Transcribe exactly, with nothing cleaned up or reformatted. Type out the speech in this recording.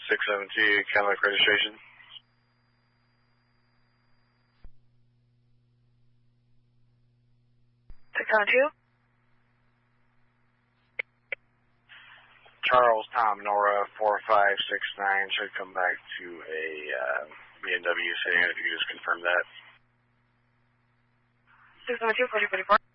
six seven two, Cadillac registration. six seven two? Charles Tom Nora four five six nine should come back to a uh, B M W saying if you could just confirm that. six seven two, forty forty-four.